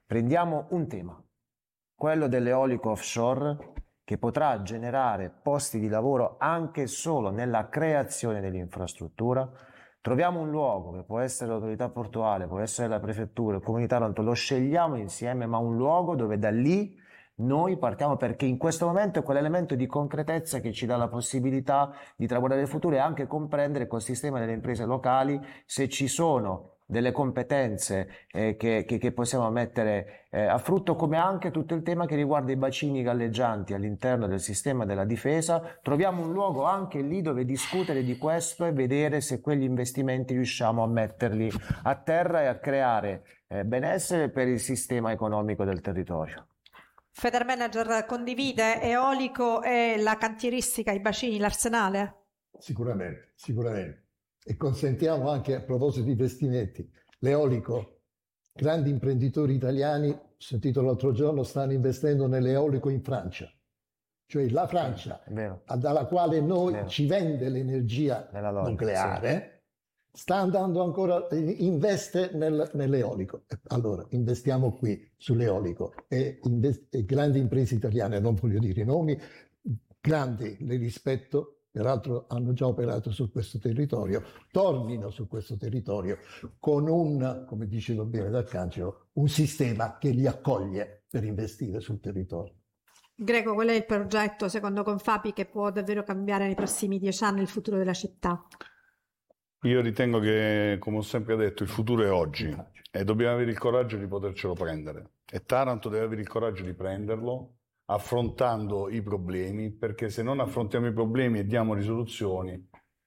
Prendiamo un tema, quello dell'eolico offshore, che potrà generare posti di lavoro anche solo nella creazione dell'infrastruttura. Troviamo un luogo, che può essere l'autorità portuale, può essere la prefettura, il Comune di Taranto, lo scegliamo insieme, ma un luogo dove da lì noi partiamo, perché in questo momento è quell'elemento di concretezza che ci dà la possibilità di traguardare il futuro e anche comprendere col sistema delle imprese locali se ci sono delle competenze che possiamo mettere a frutto, come anche tutto il tema che riguarda i bacini galleggianti all'interno del sistema della difesa. Troviamo un luogo anche lì dove discutere di questo e vedere se quegli investimenti riusciamo a metterli a terra e a creare benessere per il sistema economico del territorio. Federmanager, condivide eolico e la cantieristica, i bacini, l'arsenale? Sicuramente. E consentiamo anche, a proposito di investimenti, l'eolico, grandi imprenditori italiani, ho sentito l'altro giorno, stanno investendo nell'eolico in Francia. Cioè la Francia, dalla quale noi ci vende l'energia nucleare, sta andando ancora, investe nell'eolico. Allora, investiamo qui sull'eolico. E grandi imprese italiane, non voglio dire i nomi, grandi, le rispetto, peraltro hanno già operato su questo territorio, tornino su questo territorio con un, come diceva bene D'Arcangelo, un sistema che li accoglie per investire sul territorio. Greco, qual è il progetto secondo Confapi che può davvero cambiare nei prossimi 10 anni il futuro della città? Io ritengo che, come ho sempre detto, il futuro è oggi e dobbiamo avere il coraggio di potercelo prendere. E Taranto deve avere il coraggio di prenderlo, affrontando i problemi, perché se non affrontiamo i problemi e diamo risoluzioni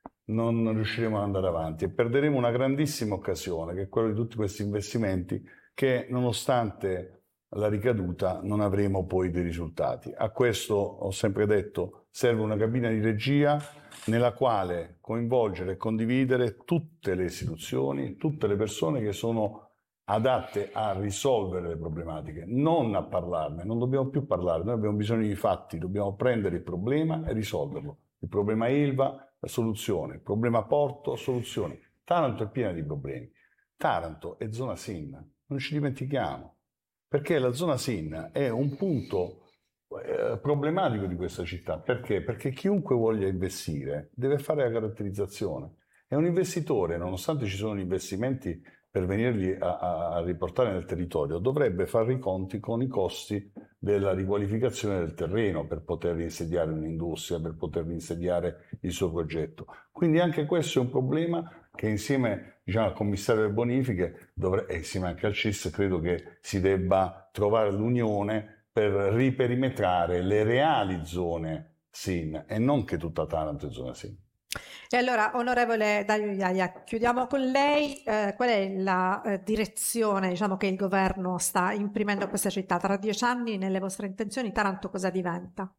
non riusciremo ad andare avanti e perderemo una grandissima occasione, che è quella di tutti questi investimenti che, nonostante la ricaduta, non avremo poi dei risultati. A questo, ho sempre detto, serve una cabina di regia nella quale coinvolgere e condividere tutte le istituzioni, tutte le persone che sono adatte a risolvere le problematiche, non a parlarne. Non dobbiamo più parlare, noi abbiamo bisogno di fatti, dobbiamo prendere il problema e risolverlo. Il problema Ilva, la soluzione. Il problema Porto, soluzione. Taranto è piena di problemi. Taranto è zona SIN, non ci dimentichiamo, perché la zona SIN è un punto problematico di questa città. Perché? Perché chiunque voglia investire deve fare la caratterizzazione. E un investitore, nonostante ci sono gli investimenti per venirli a riportare nel territorio, dovrebbe fare i conti con i costi della riqualificazione del terreno per poter insediare un'industria, per poter insediare il suo progetto. Quindi anche questo è un problema che insieme, diciamo, al commissario delle bonifiche e insieme anche al CIS credo che si debba trovare l'unione per riperimetrare le reali zone SIN e non che tutta Taranto è zona SIN. E allora, onorevole Dario Iaia, chiudiamo con lei. Qual è la direzione, diciamo, che il governo sta imprimendo a questa città? Tra 10 anni, nelle vostre intenzioni, Taranto cosa diventa?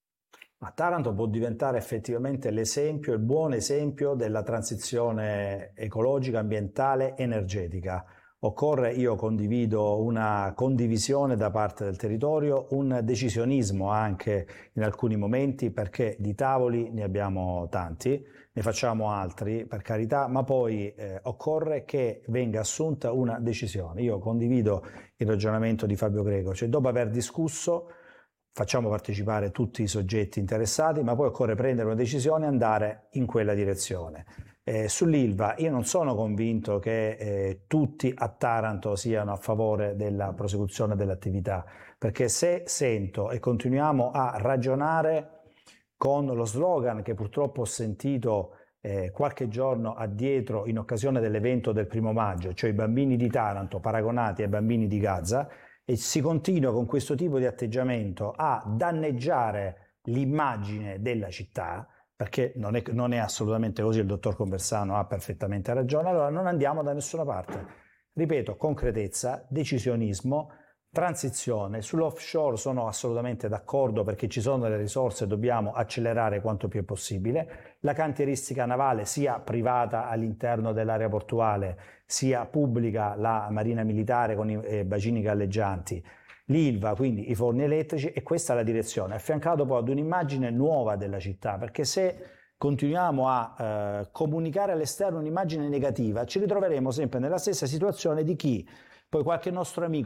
Ma Taranto può diventare effettivamente l'esempio, il buon esempio della transizione ecologica, ambientale, energetica. Occorre, io condivido una condivisione da parte del territorio, un decisionismo anche in alcuni momenti, perché di tavoli ne abbiamo tanti, ne facciamo altri per carità, ma poi occorre che venga assunta una decisione. Io condivido il ragionamento di Fabio Greco, cioè dopo aver discusso facciamo partecipare tutti i soggetti interessati, ma poi occorre prendere una decisione e andare in quella direzione. Sull'Ilva io non sono convinto che tutti a Taranto siano a favore della prosecuzione dell'attività, perché se sento e continuiamo a ragionare con lo slogan che purtroppo ho sentito qualche giorno addietro in occasione dell'evento del 1° maggio, cioè i bambini di Taranto paragonati ai bambini di Gaza, e si continua con questo tipo di atteggiamento a danneggiare l'immagine della città, perché non è assolutamente così, il dottor Conversano ha perfettamente ragione, allora non andiamo da nessuna parte. Ripeto, concretezza, decisionismo, transizione. Sull'offshore sono assolutamente d'accordo perché ci sono delle risorse, dobbiamo accelerare quanto più è possibile. La cantieristica navale, sia privata all'interno dell'area portuale, sia pubblica, la Marina Militare con i bacini galleggianti, l'Ilva, quindi i forni elettrici, e questa è la direzione, affiancato poi ad un'immagine nuova della città, perché se continuiamo a comunicare all'esterno un'immagine negativa, ci ritroveremo sempre nella stessa situazione di chi poi qualche nostro amico